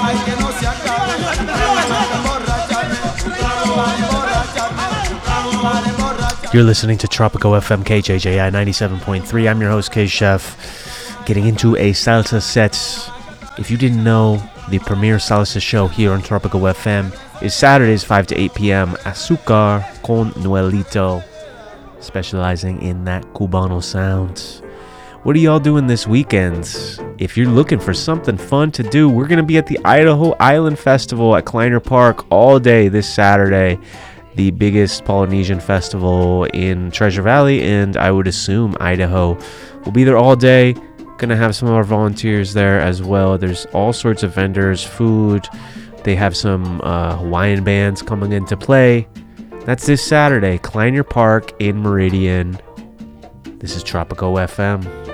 You're listening to Tropical FM KJJI 97.3. I'm your host, K-Chef, getting into a salsa set. If you didn't know, the premier salsa show here on Tropical FM is Saturdays 5 to 8 p.m. Azúcar con Noelito, specializing in that Cubano sound. What are y'all doing this weekend? If you're looking for something fun to do, we're going to be at the Idaho Island Festival at Kleiner Park all day this Saturday. The biggest Polynesian festival in Treasure Valley, and I would assume Idaho. We'll be there all day. Gonna have some of our volunteers there as well. There's all sorts of vendors, food. They have some Hawaiian bands coming into play. That's this Saturday, Kleiner Park in Meridian. This is Tropical FM.